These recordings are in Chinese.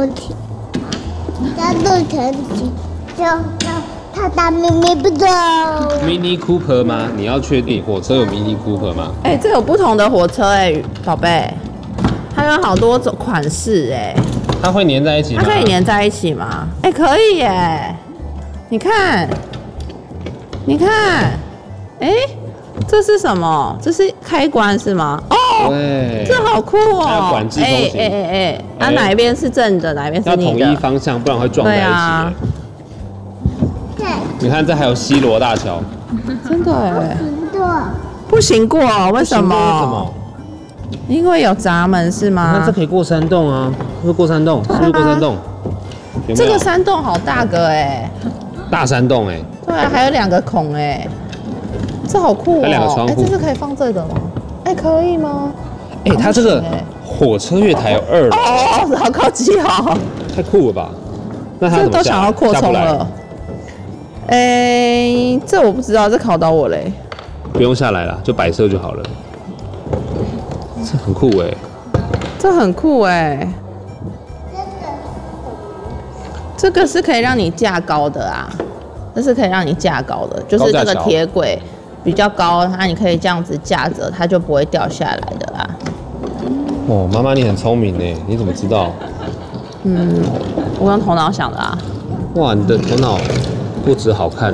起，加入成起，就他打咪咪不走。 Mini Cooper 吗？你要确定火车有 Mini Cooper 吗？ 这有不同的火车宝贝，它有好多种款式它会粘在一起吗？ 它可以粘在一起吗？可以耶！你看，这是什么？这是开关是吗？ 对， 这好酷哦！ 还有管制通行。 哪一边是正的，哪一边是逆的？ 要统一方向，不然会撞在一起。 对， 你看，这还有西罗大桥， 真的不行过， 不行过，为什么？ 为什么？ 因为有闸门是吗？ 那这可以过山洞啊？会过山洞？是不是过山洞？有没有这个山洞好大个大山洞对啊，还有2个孔这好酷哦！ 还有2个窗户这是可以放这个吗？可以吗？ 它这个火车月台有2楼， 好高级哦！ 太酷了吧？那它这都想要扩充了。这我不知道，这考到我嘞。 不用下来了，就摆设就好了。这很酷这很酷这个是可以让你架高的啊，这是可以让你架高的，就是这个铁轨比较高，你可以这样子架着，它就不会掉下来的啦。 妈妈你很聪明你怎么知道？ 我用头脑想的啊。 哇，你的头脑不止好看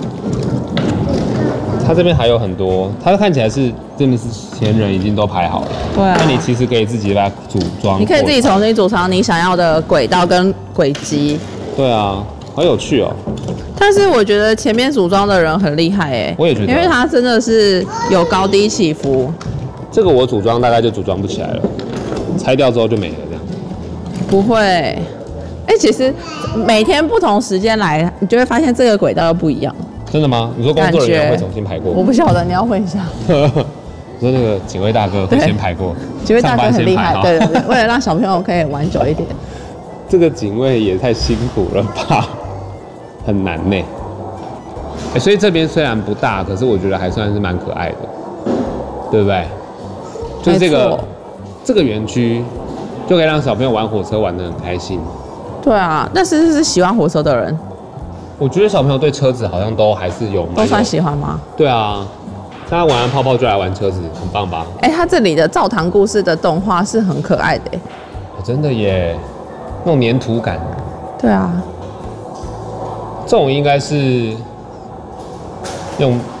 它这边还有很多，它看起来是真的是前人已经都排好了。 对啊。 那你其实可以自己把它组装。 你可以自己重新组装你想要的轨道跟轨迹。 对啊，好有趣哦。 但是我觉得前面组装的人很厉害我也觉得， 因为它真的是有高低起伏。 这个我组装大概就组装不起来了，拆掉之后就没了这样。 不会，其实每天不同时间来，你就会发现这个轨道又不一样。 真的吗？你说工作人员会重新排过？ 我不晓得，你要问一下。 你说那个警卫大哥会先排过？ 警卫大哥很厉害，对，为了让小朋友可以玩久一点。 这个警卫也太辛苦了吧，很难所以这边虽然不大，可是我觉得还算是蛮可爱的，对不对？就是这个园区就可以让小朋友玩火车玩得很开心。 对啊，那是喜欢火车的人。 我觉得小朋友对车子好像都还是都算喜欢吗？ 对啊，大家玩完泡泡就来玩车子，很棒吧？ 它这里的澡堂故事的动画是很可爱的真的耶，那种粘土感。 对啊， 这种应该是用